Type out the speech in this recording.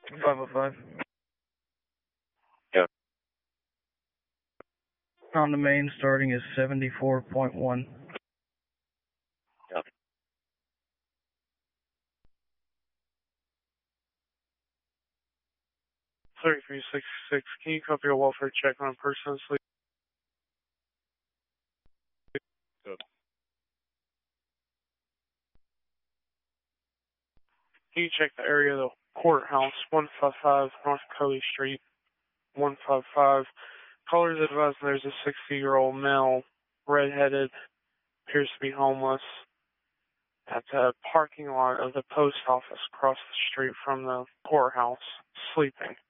505. Yeah. On the main, starting is 74.1. Yeah. 3366, can you copy a welfare check on a person asleep? Good. Can you check the area of the courthouse, 155 North Coley Street, 155. Callers advised there's a 60-year-old male, redheaded, appears to be homeless, at the parking lot of the post office across the street from the courthouse, sleeping.